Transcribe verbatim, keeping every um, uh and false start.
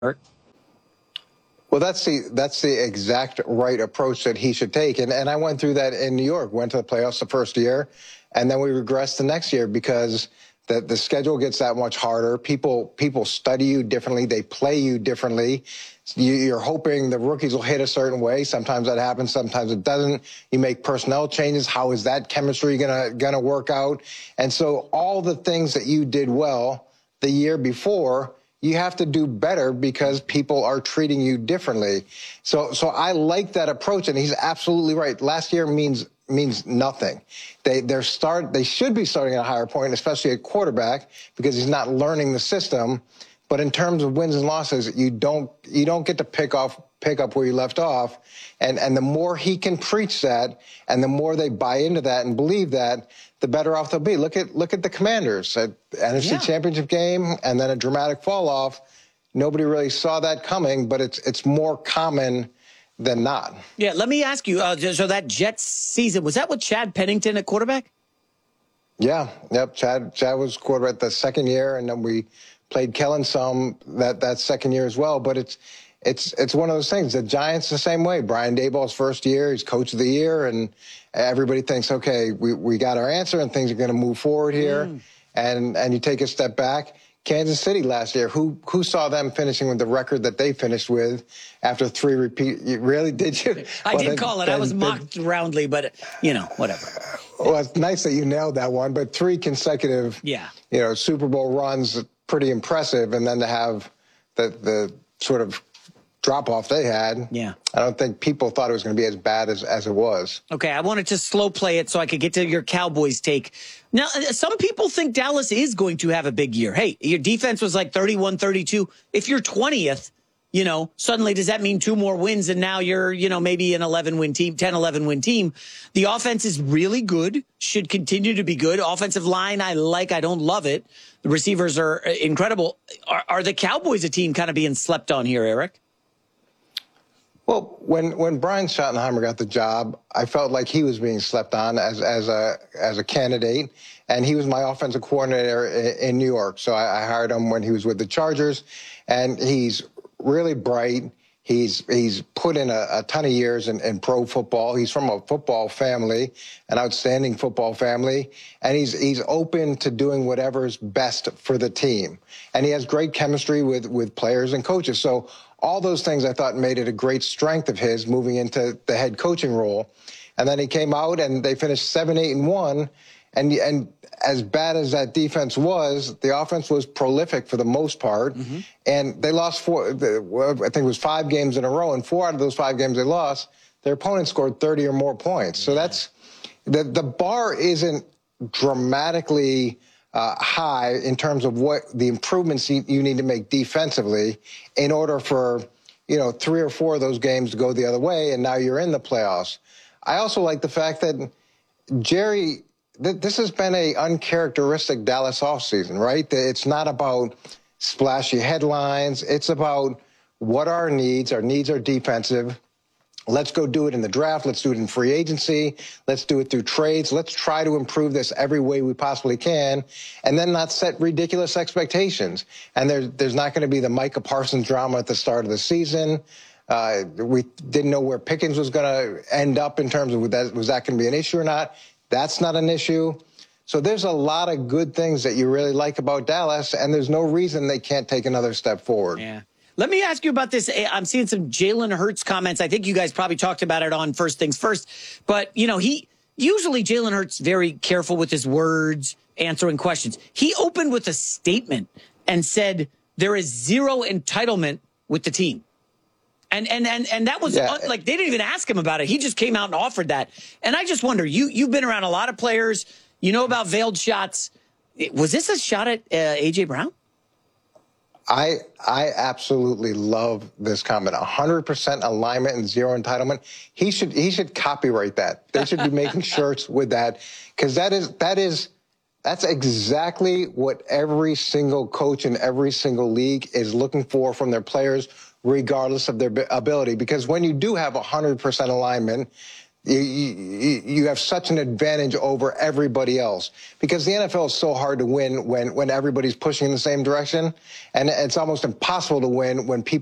Well, that's the that's the exact right approach that he should take. And and I went through that in New York, went to the playoffs the first year, and then we regressed the next year because the, the schedule gets that much harder. People people study you differently. They play you differently. You, you're hoping the rookies will hit a certain way. Sometimes that happens. Sometimes it doesn't. You make personnel changes. How is that chemistry gonna gonna work out? And so all the things that you did well the year before, you have to do better because people are treating you differently. So, so I like that approach, and he's absolutely right. Last year means means nothing. They they're start they should be starting at a higher point, especially at quarterback, because he's not learning the system. But in terms of wins and losses, you don't you don't get to pick off pick up where you left off. And and the more he can preach that, and the more they buy into that and believe that, the better off they'll be. Look at look at the Commanders, at N F C yeah. Championship game, and then a dramatic fall off. Nobody really saw that coming, but it's it's more common than not. Yeah, let me ask you. Uh, so that Jets season, was that with Chad Pennington at quarterback? Yeah, yep. Chad Chad was quarterback the second year, and then we played Kellen some that that second year as well. But it's it's it's one of those things. The Giants the same way. Brian Daboll's first year, he's coach of the year, and everybody thinks, okay, we, we got our answer and things are going to move forward here. Mm. And and you take a step back. Kansas City last year, who who saw them finishing with the record that they finished with after three repeat? You really did you? I well, did then, call it. Then, I was mocked then, roundly, but you know, whatever. Well, it's nice that you nailed that one. But three consecutive, yeah, you know, Super Bowl runs, pretty impressive. And then to have the the sort of drop off they had. Yeah. I don't think people thought it was going to be as bad as, as it was. Okay, I wanted to slow play it so I could get to your Cowboys take. Now, some people think Dallas is going to have a big year. Hey, your defense was like thirty-one thirty-two. If you're twentieth, you know, suddenly does that mean two more wins and now you're, you know, maybe an eleven win team, ten eleven win team. The offense is really good, should continue to be good. Offensive line, I like, I don't love it. The receivers are incredible. Are, are the Cowboys a team kind of being slept on here, Eric? Well, when, when Brian Schottenheimer got the job, I felt like he was being slept on as as a as a candidate, and he was my offensive coordinator in, in New York. So I, I hired him when he was with the Chargers, and he's really bright. He's he's put in a, a ton of years in, in pro football. He's from a football family, an outstanding football family, and he's he's open to doing whatever's best for the team. And he has great chemistry with with players and coaches. So all those things I thought made it a great strength of his moving into the head coaching role. And then he came out and they finished seven, eight, and one. And and as bad as that defense was, the offense was prolific for the most part. Mm-hmm. And they lost four, I think it was five games in a row. And four out of those five games they lost, their opponent scored thirty or more points. So that's, the, the bar isn't dramatically uh, high in terms of what the improvements you, you need to make defensively in order for, you know, three or four of those games to go the other way. And now you're in the playoffs. I also like the fact that Jerry, this has been a uncharacteristic Dallas offseason, right? It's not about splashy headlines. It's about what are our needs. Our needs are defensive. Let's go do it in the draft. Let's do it in free agency. Let's do it through trades. Let's try to improve this every way we possibly can, and then not set ridiculous expectations. And there, there's not going to be the Micah Parsons drama at the start of the season. Uh, we didn't know where Pickens was going to end up in terms of that, was that going to be an issue or not. That's not an issue. So there's a lot of good things that you really like about Dallas, and there's no reason they can't take another step forward. Yeah. Let me ask you about this. I'm seeing some Jalen Hurts comments. I think you guys probably talked about it on First Things First. But, you know, he usually Jalen Hurts very careful with his words, answering questions. He opened with a statement and said there is zero entitlement with the team. And and and and that was yeah. un, like they didn't even ask him about it. He just came out and offered that. And I just wonder, you you've been around a lot of players. You know about veiled shots. Was this a shot at uh, A J Brown? I I absolutely love this comment. one hundred percent alignment and zero entitlement. He should he should copyright that. They should be making shirts with that, because that is that is that's exactly what every single coach in every single league is looking for from their players, regardless of their ability. Because when you do have one hundred percent alignment, You, you, you have such an advantage over everybody else because the N F L is so hard to win when, when everybody's pushing in the same direction. And it's almost impossible to win when people